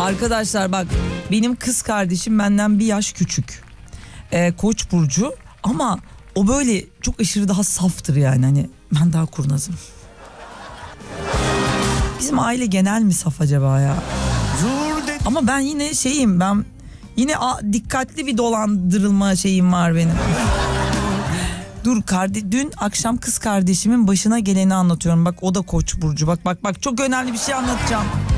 Arkadaşlar bak, benim kız kardeşim benden bir yaş küçük. Koç burcu ama o böyle çok aşırı daha saftır yani, hani ben daha kurnazım. Bizim aile genel mi saf acaba ya? Ama ben yine şeyim, ben yine dikkatli bir dolandırılma şeyim var benim. Dur dün akşam kız kardeşimin başına geleni anlatıyorum. Bak o da Koç burcu. Bak çok önemli bir şey anlatacağım.